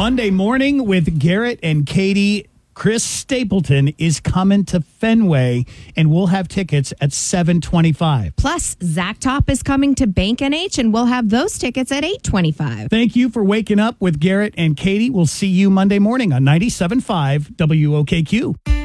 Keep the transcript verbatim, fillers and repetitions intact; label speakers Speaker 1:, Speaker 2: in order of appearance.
Speaker 1: Monday morning with Garrett and Katie. Chris Stapleton is coming to Fenway, and we'll have tickets at seven twenty-five.
Speaker 2: Plus, Zach Top is coming to Bank N H, and we'll have those tickets at eight twenty-five.
Speaker 1: Thank you for waking up with Garrett and Katie. We'll see you Monday morning on ninety-seven point five W O K Q.